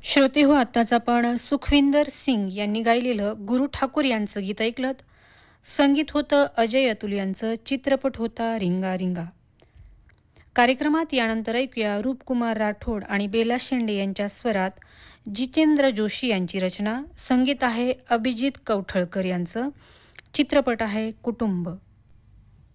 श्रोते हो, आत्ताच आपण सुखविंदर सिंग यांनी गायलेलं गुरु ठाकूर यांचं गीत ऐकलं. संगीत होतं अजय अतुल यांचं, चित्रपट होता रिंगा रिंगा. कार्यक्रमात यानंतर ऐकूया रूपकुमार राठोड आणि बेला शेंडे यांच्या स्वरात जितेंद्र जोशी यांची रचना. संगीत आहे अभिजित कवठळकर यांचं. चित्रपट आहे कुटुंब.